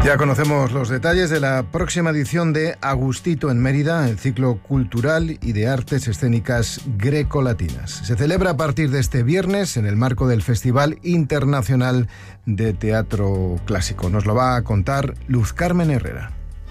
Ya conocemos los detalles de la próxima edición de Agustito en Mérida, el ciclo cultural y de artes escénicas grecolatinas. Se celebra a partir de este viernes en el marco del Festival Internacional de Teatro Clásico. Nos lo va a contar Luz Carmen Herrera.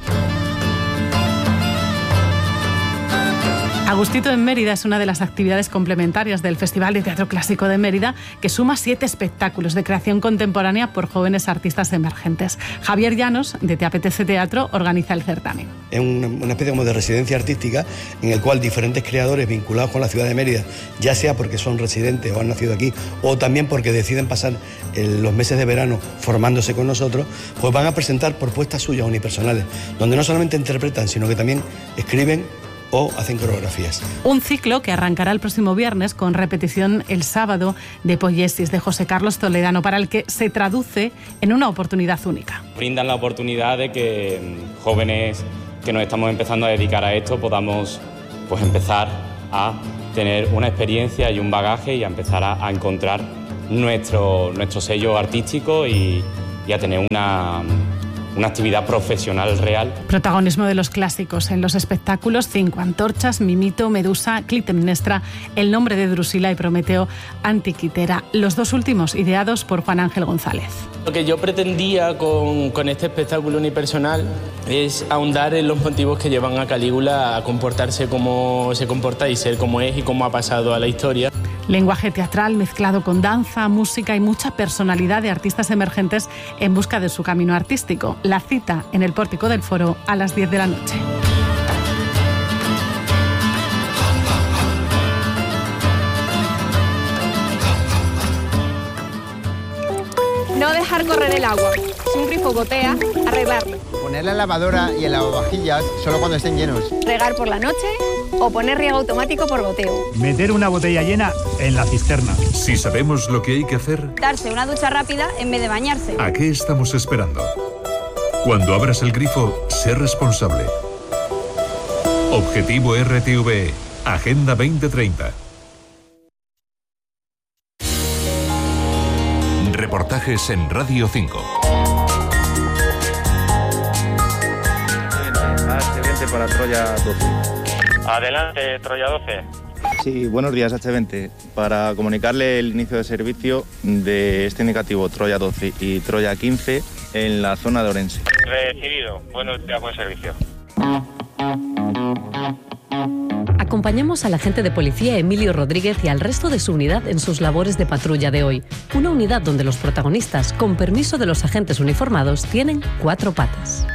Agustito en Mérida es una de las actividades complementarias del Festival de Teatro Clásico de Mérida, que suma 7 espectáculos de creación contemporánea por jóvenes artistas emergentes. Javier Llanos, de Te Apetece Teatro, organiza el certamen. Es una especie como de residencia artística en el cual diferentes creadores vinculados con la ciudad de Mérida, ya sea porque son residentes o han nacido aquí, o también porque deciden pasar los meses de verano formándose con nosotros, pues van a presentar propuestas suyas unipersonales, donde no solamente interpretan, sino que también escriben o hacen coreografías. Un ciclo que arrancará el próximo viernes con repetición el sábado de Poiesis de José Carlos Toledano, para el que se traduce en una oportunidad única. Brindan la oportunidad de que jóvenes que nos estamos empezando a dedicar a esto podamos pues empezar a tener una experiencia y un bagaje y a empezar a encontrar nuestro sello artístico y a tener una actividad profesional real. Protagonismo de los clásicos en los espectáculos: Cinco Antorchas, Mimito, Medusa, Clitemnestra, El nombre de Drusila y Prometeo Antiquitera. Los dos últimos ideados por Juan Ángel González. Lo que yo pretendía con este espectáculo unipersonal es ahondar en los motivos que llevan a Calígula a comportarse como se comporta y ser como es y cómo ha pasado a la historia. Lenguaje teatral mezclado con danza, música y mucha personalidad de artistas emergentes en busca de su camino artístico. La cita en el Pórtico del Foro a las 10 de la noche. No dejar correr el agua. Si un grifo gotea, arreglarlo. Poner la lavadora y el lavavajillas solo cuando estén llenos. Regar por la noche o poner riego automático por goteo. Meter una botella llena en la cisterna. Si sabemos lo que hay que hacer, Darse una ducha rápida en vez de bañarse. ¿a qué estamos esperando? Cuando abras el grifo, sé responsable. Objetivo RTV, Agenda 2030. Reportajes en Radio 5. H20 para Troya 12. Adelante, Troya 12. Sí, buenos días, H20. Para comunicarle el inicio de servicio de este indicativo Troya 12 y Troya 15 en la zona de Orense. Recibido. Buenos días, buen servicio. Acompañamos al agente de policía Emilio Rodríguez y al resto de su unidad en sus labores de patrulla de hoy. Una unidad donde los protagonistas, con permiso de los agentes uniformados, tienen 4 patas.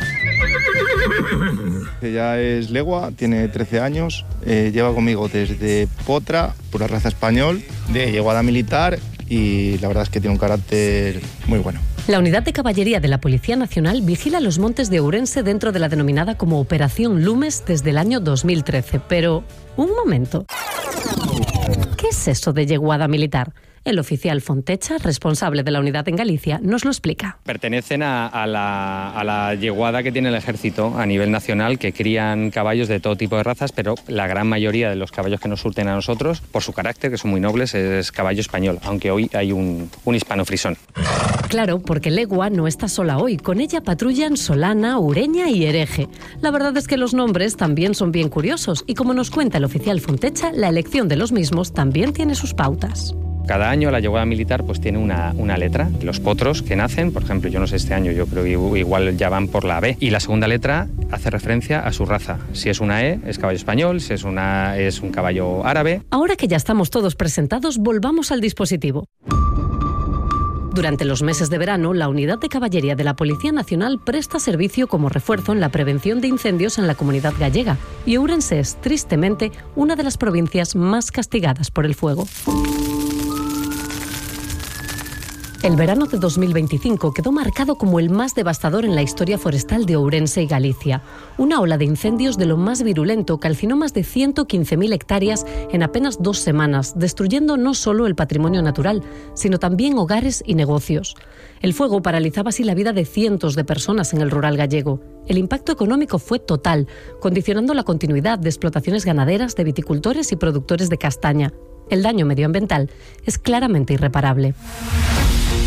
Ella es legua, tiene 13 años, lleva conmigo desde potra, pura raza español, de yeguada militar y la verdad es que tiene un carácter muy bueno. La unidad de caballería de la Policía Nacional vigila los montes de Ourense dentro de la denominada como Operación Lumes desde el año 2013. Pero, un momento. ¿Qué es eso de yeguada militar? El oficial Fontecha, responsable de la unidad en Galicia, nos lo explica. Pertenecen a la yeguada que tiene el ejército a nivel nacional, que crían caballos de todo tipo de razas, pero la gran mayoría de los caballos que nos surten a nosotros, por su carácter, que son muy nobles, es caballo español, aunque hoy hay un hispano-frisón. Claro, porque Legua no está sola hoy. Con ella patrullan Solana, Ureña y Hereje. La verdad es que los nombres también son bien curiosos y, como nos cuenta el oficial Fontecha, la elección de los mismos también tiene sus pautas. Cada año la yeguada militar pues tiene una letra. Los potros que nacen, por ejemplo, yo no sé este año, yo creo que igual ya van por la B. Y la segunda letra hace referencia a su raza. Si es una E, es caballo español, si es una E, es un caballo árabe. Ahora que ya estamos todos presentados, volvamos al dispositivo. Durante los meses de verano, la unidad de caballería de la Policía Nacional presta servicio como refuerzo en la prevención de incendios en la comunidad gallega. Y Ourense es, tristemente, una de las provincias más castigadas por el fuego. El verano de 2025 quedó marcado como el más devastador en la historia forestal de Ourense y Galicia. Una ola de incendios de lo más virulento calcinó más de 115.000 hectáreas en apenas 2 semanas, destruyendo no solo el patrimonio natural, sino también hogares y negocios. El fuego paralizaba así la vida de cientos de personas en el rural gallego. El impacto económico fue total, condicionando la continuidad de explotaciones ganaderas, de viticultores y productores de castaña. El daño medioambiental es claramente irreparable.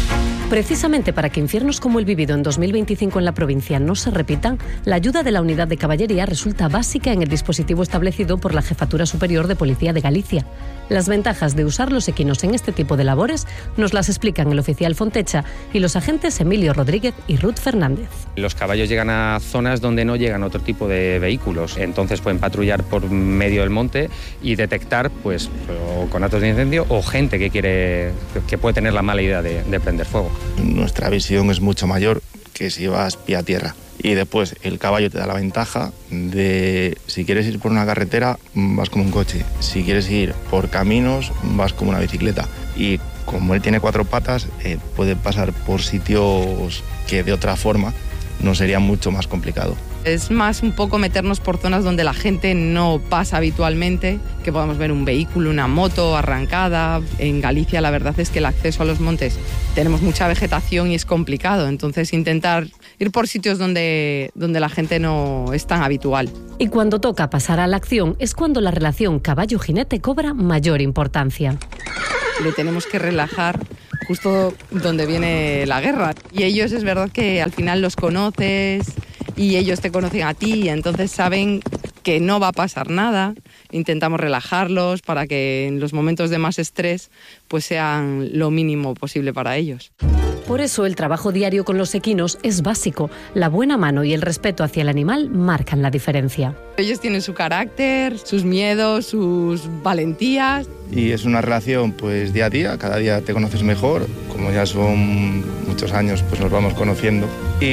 Precisamente para que infiernos como el vivido en 2025 en la provincia no se repitan, la ayuda de la Unidad de Caballería resulta básica en el dispositivo establecido por la Jefatura Superior de Policía de Galicia. Las ventajas de usar los equinos en este tipo de labores nos las explican el oficial Fontecha y los agentes Emilio Rodríguez y Ruth Fernández. Los caballos llegan a zonas donde no llegan otro tipo de vehículos, entonces pueden patrullar por medio del monte y detectar pues o conatos de incendio o gente que puede tener la mala idea de prender fuego. Nuestra visión es mucho mayor que si vas pie a tierra. Y después el caballo te da la ventaja de, si quieres ir por una carretera, vas como un coche. Si quieres ir por caminos, vas como una bicicleta. Y como él tiene 4 patas, puede pasar por sitios que de otra forma no sería mucho más complicado. Es más un poco meternos por zonas donde la gente no pasa habitualmente, que podamos ver un vehículo, una moto arrancada. En Galicia la verdad es que el acceso a los montes tenemos mucha vegetación y es complicado, entonces intentar ir por sitios donde la gente no es tan habitual. Y cuando toca pasar a la acción es cuando la relación caballo-jinete cobra mayor importancia. Le tenemos que relajar justo donde viene la guerra. Y ellos es verdad que al final los conoces y ellos te conocen a ti y entonces saben que no va a pasar nada. Intentamos relajarlos para que en los momentos de más estrés pues sean lo mínimo posible para ellos. Por eso el trabajo diario con los equinos es básico. La buena mano y el respeto hacia el animal marcan la diferencia. Ellos tienen su carácter, sus miedos, sus valentías. Y es una relación pues día a día, cada día te conoces mejor. Como ya son muchos años, pues nos vamos conociendo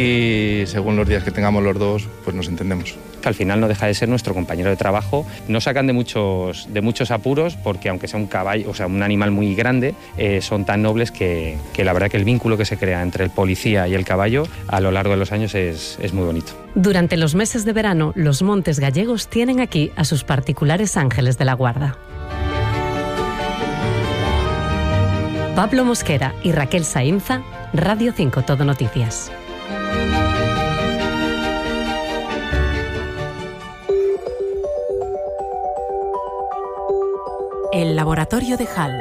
y según los días que tengamos los dos, pues nos entendemos. Al final no deja de ser nuestro compañero de trabajo. Nos sacan de muchos apuros porque aunque sea un caballo, o sea, un animal muy grande, son tan nobles que la verdad que el vínculo que se crea entre el policía y el caballo a lo largo de los años es muy bonito. Durante los meses de verano, los montes gallegos tienen aquí a sus particulares ángeles de la guarda. Pablo Mosquera y Raquel Sainza, Radio 5 Todo Noticias. El laboratorio de Hall.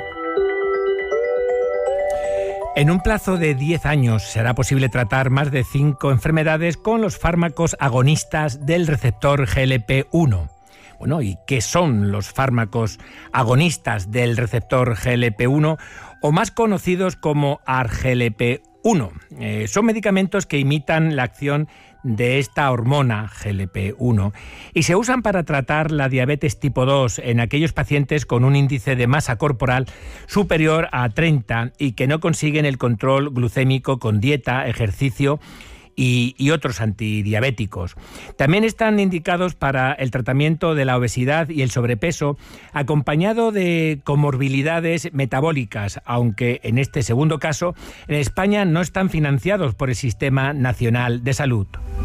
En un plazo de 10 años será posible tratar más de 5 enfermedades con los fármacos agonistas del receptor GLP-1. Bueno, ¿y qué son los fármacos agonistas del receptor GLP-1 o más conocidos como ARGLP-1? Son medicamentos que imitan la acción de esta hormona GLP-1 y se usan para tratar la diabetes tipo 2 en aquellos pacientes con un índice de masa corporal superior a 30 y que no consiguen el control glucémico con dieta, ejercicio y otros antidiabéticos. También están indicados para el tratamiento de la obesidad y el sobrepeso, acompañado de comorbilidades metabólicas, aunque en este segundo caso, en España no están financiados por el Sistema Nacional de Salud.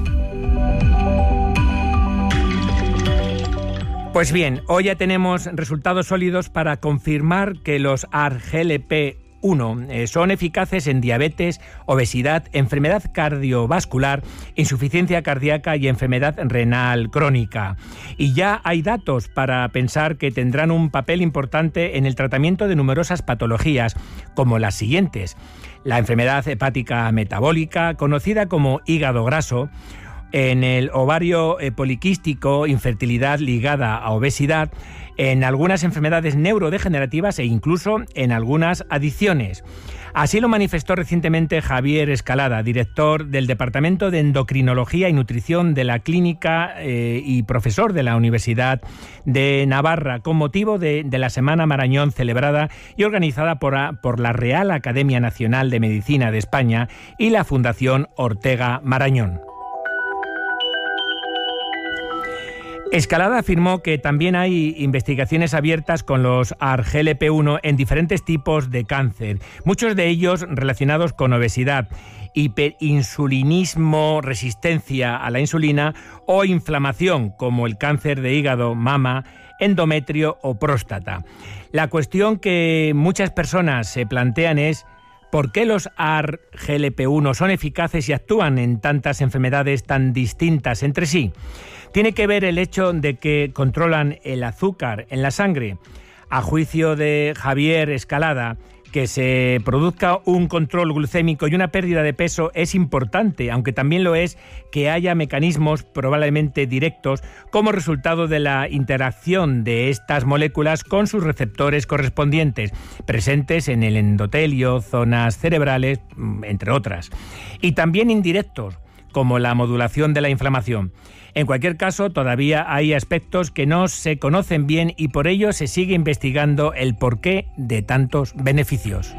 Pues bien, hoy ya tenemos resultados sólidos para confirmar que los ARGLP-1 son eficaces en diabetes, obesidad, enfermedad cardiovascular, insuficiencia cardíaca y enfermedad renal crónica. Y ya hay datos para pensar que tendrán un papel importante en el tratamiento de numerosas patologías, como las siguientes: la enfermedad hepática metabólica, conocida como hígado graso, en el ovario poliquístico, infertilidad ligada a obesidad, en algunas enfermedades neurodegenerativas e incluso en algunas adicciones. Así lo manifestó recientemente Javier Escalada, director del Departamento de Endocrinología y Nutrición de la Clínica y profesor de la Universidad de Navarra, con motivo de la Semana Marañón celebrada y organizada por la Real Academia Nacional de Medicina de España y la Fundación Ortega Marañón. Escalada afirmó que también hay investigaciones abiertas con los ARGLP-1 en diferentes tipos de cáncer, muchos de ellos relacionados con obesidad, hiperinsulinismo, resistencia a la insulina o inflamación, como el cáncer de hígado, mama, endometrio o próstata. La cuestión que muchas personas se plantean es: ¿por qué los ARGLP-1 son eficaces y actúan en tantas enfermedades tan distintas entre sí? ¿Tiene que ver el hecho de que controlan el azúcar en la sangre? A juicio de Javier Escalada, Que se produzca un control glucémico y una pérdida de peso es importante, aunque también lo es que haya mecanismos probablemente directos como resultado de la interacción de estas moléculas con sus receptores correspondientes, presentes en el endotelio, zonas cerebrales, entre otras. Y también indirectos, como la modulación de la inflamación. En cualquier caso, todavía hay aspectos que no se conocen bien y por ello se sigue investigando el porqué de tantos beneficios.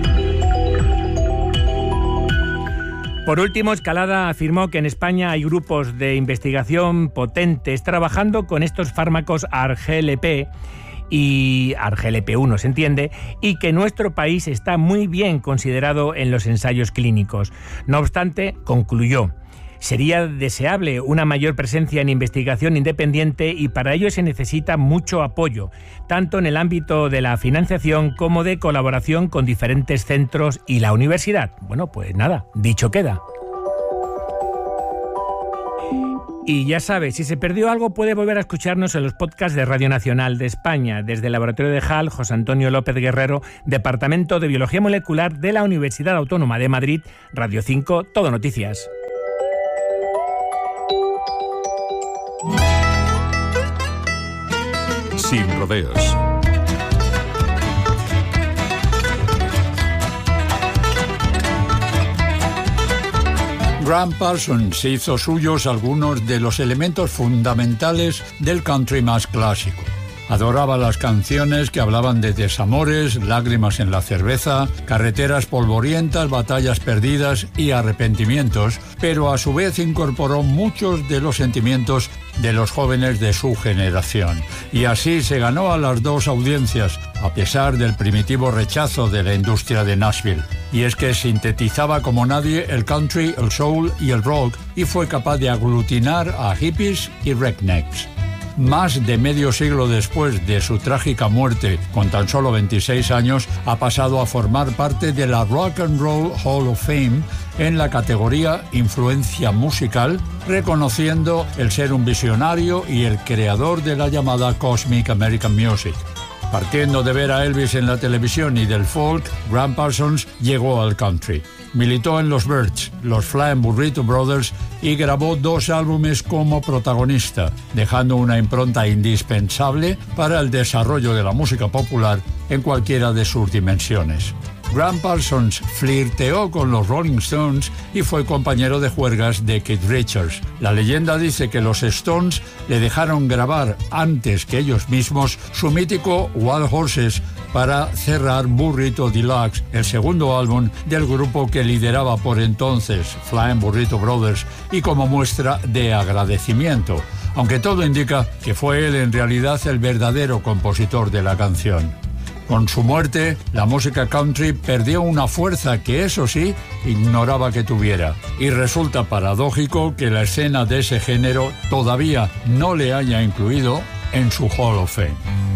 Por último, Escalada afirmó que en España hay grupos de investigación potentes trabajando con estos fármacos ARGLP y ARGLP1, se entiende, y que nuestro país está muy bien considerado en los ensayos clínicos. No obstante, concluyó: sería deseable una mayor presencia en investigación independiente y para ello se necesita mucho apoyo, tanto en el ámbito de la financiación como de colaboración con diferentes centros y la universidad. Bueno, pues nada, dicho queda. Y ya sabe, si se perdió algo puede volver a escucharnos en los podcasts de Radio Nacional de España, desde el Laboratorio de HAL, José Antonio López Guerrero, Departamento de Biología Molecular de la Universidad Autónoma de Madrid, Radio 5, Todo Noticias. Sin rodeos. Graham Parsons hizo suyos algunos de los elementos fundamentales del country más clásico. Adoraba las canciones que hablaban de desamores, lágrimas en la cerveza, carreteras polvorientas, batallas perdidas y arrepentimientos, pero a su vez incorporó muchos de los sentimientos de los jóvenes de su generación. Y así se ganó a las dos audiencias, a pesar del primitivo rechazo de la industria de Nashville. Y es que sintetizaba como nadie el country, el soul y el rock, y fue capaz de aglutinar a hippies y rednecks. Más de medio siglo después de su trágica muerte, con tan solo 26 años, ha pasado a formar parte de la Rock and Roll Hall of Fame en la categoría Influencia Musical, reconociendo el ser un visionario y el creador de la llamada Cosmic American Music. Partiendo de ver a Elvis en la televisión y del folk, Graham Parsons llegó al country. Militó en los Byrds, los Flying Burrito Brothers y grabó 2 álbumes como protagonista, dejando una impronta indispensable para el desarrollo de la música popular en cualquiera de sus dimensiones. Graham Parsons flirteó con los Rolling Stones y fue compañero de juergas de Keith Richards. La leyenda dice que los Stones le dejaron grabar antes que ellos mismos su mítico Wild Horses para cerrar Burrito Deluxe, el segundo álbum del grupo que lideraba por entonces Flying Burrito Brothers, y como muestra de agradecimiento, aunque todo indica que fue él en realidad el verdadero compositor de la canción. Con su muerte, la música country perdió una fuerza que, eso sí, ignoraba que tuviera. Y resulta paradójico que la escena de ese género todavía no le haya incluido en su Hall of Fame.